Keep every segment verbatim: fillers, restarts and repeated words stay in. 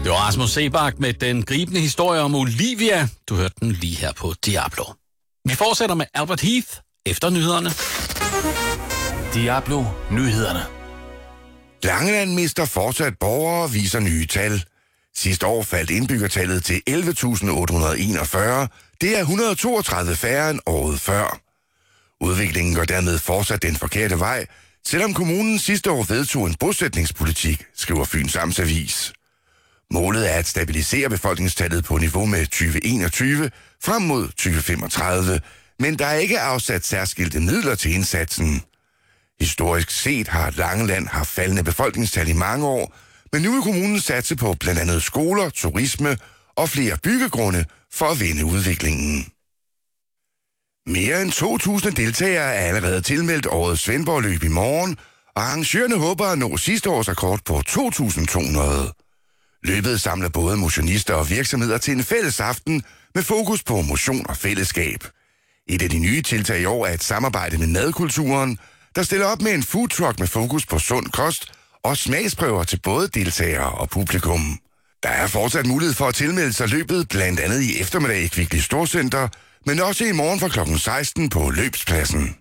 Det var Rasmus Seebach med den gribende historie om Olivia. Du hørte den lige her på Diablo. Vi fortsætter med Albert Heath efter nyhederne. Diablo Nyhederne. Langeland mister fortsat borgere, viser nye tal. Sidste år faldt indbyggertallet til elleve tusind otte hundrede og enogfyrre. Det er et hundrede og toogtredive færre end året før. Udviklingen går dermed fortsat den forkerte vej, selvom kommunen sidste år vedtog en bosætningspolitik, skriver Fyns Amtsavis. Målet er at stabilisere befolkningstallet på niveau med tyve enogtyve frem mod tyve femogtredive, men der er ikke afsat særskilte midler til indsatsen. Historisk set har Langeland haft faldende befolkningstal i mange år, men nu vil kommunen satse på blandt andet skoler, turisme og flere byggegrunde for at vende udviklingen. Mere end to tusind deltagere er allerede tilmeldt årets Svendborg-løb i morgen, og arrangørerne håber at nå sidste års rekord på to tusind to hundrede. Løbet samler både motionister og virksomheder til en fælles aften med fokus på motion og fællesskab. Et af de nye tiltag i år er et samarbejde med Madkulturen, der stiller op med en foodtruck med fokus på sund kost og smagsprøver til både deltagere og publikum. Der er fortsat mulighed for at tilmelde sig løbet blandt andet i eftermiddag i Kvickly Storcenter, men også i morgen fra klokken seksten på løbspladsen.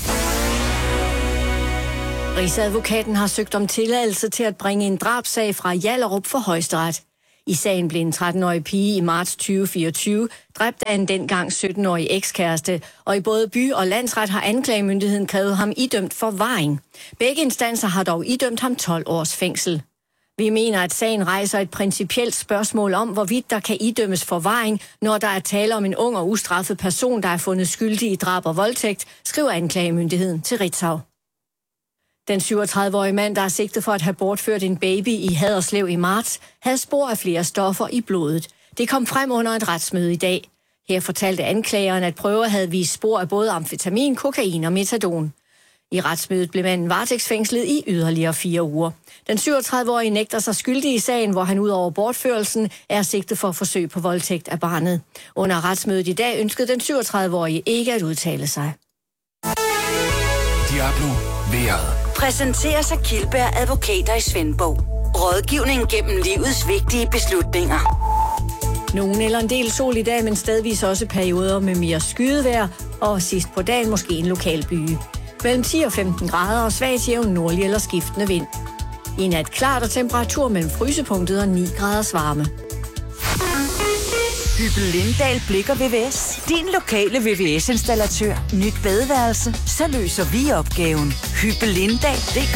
Rigsadvokaten har søgt om tilladelse til at bringe en drabsag fra Hjallerup for Højesteret. I sagen blev en tretten-årig pige i marts tyve fireogtyve dræbt af en dengang sytten-årig ekskæreste, og i både by- og landsret har anklagemyndigheden krævet ham idømt forvaring. Begge instanser har dog idømt ham tolv års fængsel. Vi mener, at sagen rejser et principielt spørgsmål om, hvorvidt der kan idømmes forvaring, når der er tale om en ung og ustraffet person, der er fundet skyldig i drab og voldtægt, skriver anklagemyndigheden til Ritzau. Den syvogtredive-årige mand, der er sigtet for at have bortført en baby i Haderslev i marts, havde spor af flere stoffer i blodet. Det kom frem under et retsmøde i dag. Her fortalte anklageren, at prøver havde vist spor af både amfetamin, kokain og metadon. I retsmødet blev manden varetægtsfængslet i yderligere fire uger. Den syvogtredive-årige nægter sig skyldig i sagen, hvor han ud over bortførelsen er sigtet for forsøg på voldtægt af barnet. Under retsmødet i dag ønskede den syvogtredive-årige ikke at udtale sig. Diablo Vejret. Præsenteres af Kildberg Advokater i Svendborg. Rådgivning gennem livets vigtige beslutninger. Nogen eller en del sol i dag, men stedvis også perioder med mere skydevejr, og sidst på dagen måske en lokal byge. Mellem ti og femten grader og svagt jævn nordlig eller skiftende vind. I nat klart og temperatur mellem frysepunktet og ni graders varme. Hyppel Lindahl Blik og V V S. Din lokale V V S-installatør. Nyt badeværelse. Så løser vi opgaven. Hyppel Lindahl punktum d k.